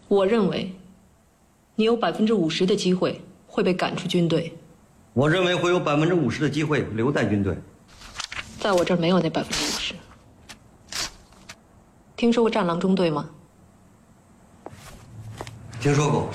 我认为，你有50%的机会会被赶出军队。 我认为会有50%的机会留在军队。 在我这儿没有那50%。听说过战狼中队吗？ 听说过。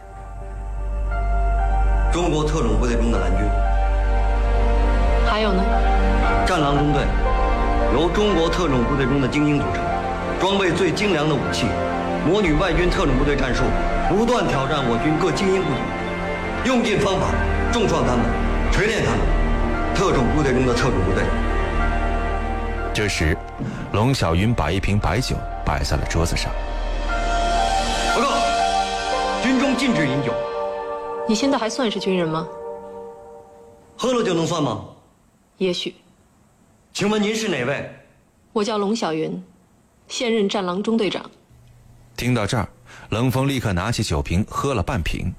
中国特种部队中的蓝军。 还有呢？ 战狼中队由中国特种部队中的精英组成，装备最精良的武器，模拟外军特种部队战术，不断挑战我军各精英部队，用尽方法重创他们，锤炼他们。特种部队中的特种部队。 这时，龙小云把一瓶白酒摆在了桌子上。 报告，军中禁止饮酒。 你现在还算是军人吗？ 喝了就能算吗？ 也许。 请问您是哪位？ 我叫龙小云，现任战狼中队长。 听到这儿，冷风立刻拿起酒瓶喝了半瓶。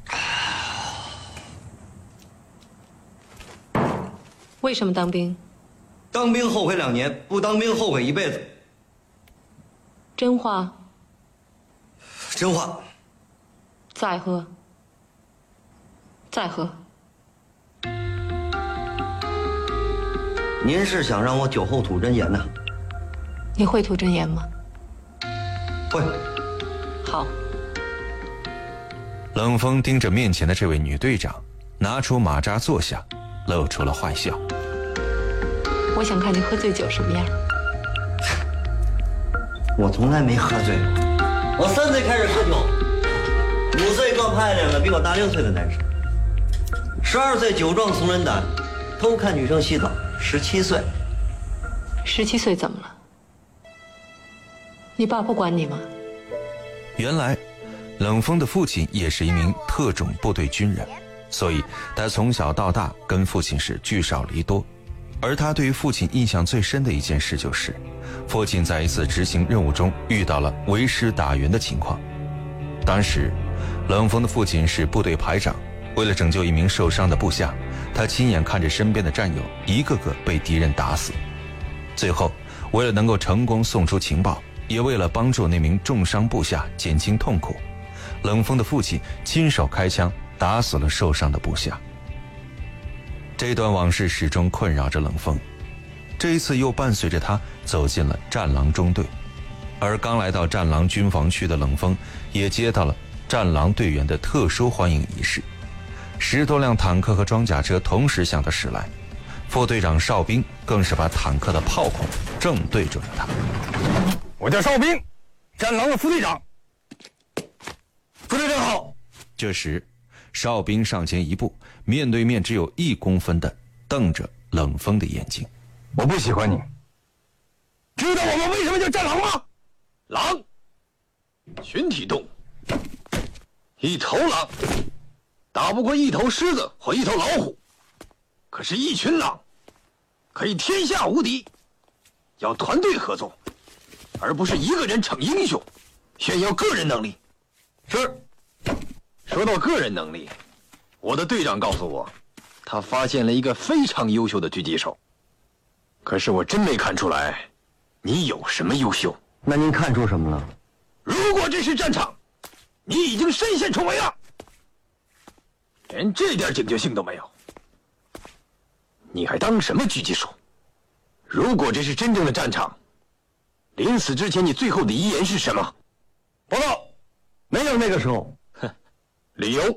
为什么当兵？ 当兵后悔2年，不当兵后悔一辈子。 真话？ 真话。 再喝。再喝。 您是想让我酒后吐真言呢？ 你会吐真言吗？ 会。 好。 冷风盯着面前的这位女队长，拿出马扎坐下，露出了坏笑。 我想看你喝醉酒什么样。 我从来没喝醉过。我3岁开始喝酒，5岁撞派2个比我大6岁的男生，12岁酒壮怂人胆，偷看女生洗澡，17岁。 17岁怎么了？你爸不管你吗？ 原来，冷风的父亲也是一名特种部队军人，所以他从小到大跟父亲是聚少离多。而他对于父亲印象最深的一件事就是，父亲在一次执行任务中遇到了为师打援的情况。当时，冷风的父亲是部队排长，为了拯救一名受伤的部下，他亲眼看着身边的战友一个个被敌人打死。最后，为了能够成功送出情报，也为了帮助那名重伤部下减轻痛苦，冷风的父亲亲手开枪打死了受伤的部下。这段往事始终困扰着冷风，这一次又伴随着他走进了战狼中队。而刚来到战狼军防区的冷风也接到了战狼队员的特殊欢迎仪式，10多辆坦克和装甲车同时向他驶来，副队长哨兵更是把坦克的炮孔正对准了他。 我叫哨兵，战狼的副队长。副队长好。 这时哨兵上前一步，面对面只有1公分的瞪着冷风的眼睛。 我不喜欢你。知道我们为什么叫战狼吗？狼，群体动物，一头狼打不过1头狮子或1头老虎，可是一群狼可以天下无敌。要团队合作，而不是一个人逞英雄，炫耀个人能力。是。说到个人能力，我的队长告诉我，他发现了一个非常优秀的狙击手。可是我真没看出来你有什么优秀。 那您看出什么了？ 如果这是战场，你已经身陷重围了，连这点警觉性都没有，你还当什么狙击手？如果这是真正的战场，临死之前你最后的遗言是什么？ 报告，没有那个时候。 理由：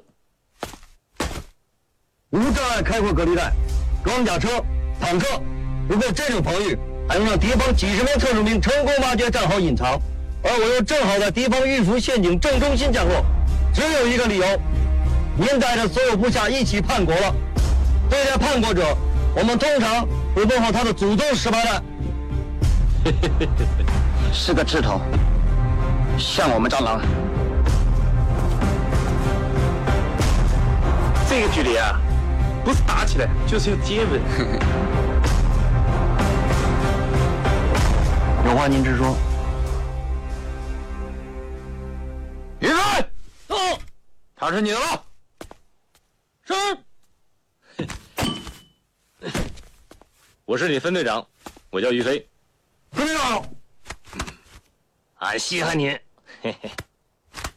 无障碍开阔隔离带，装甲车、坦克不够阵胜防御，还能让敌方几十名特种兵成功挖掘战壕隐藏，而我又正好在敌方预伏陷阱正中心降落。只有一个理由，您带着所有部下一起叛国了。对待叛国者，我们通常会问候他的祖宗18代。 是个刺头，像我们战狼。 这个距离啊，不是打起来，就是有接吻。 有话您直说。 预备，走，他是你的了。是。 我是你分队长，我叫于飞。 分队长好。 俺稀罕您。嘿嘿。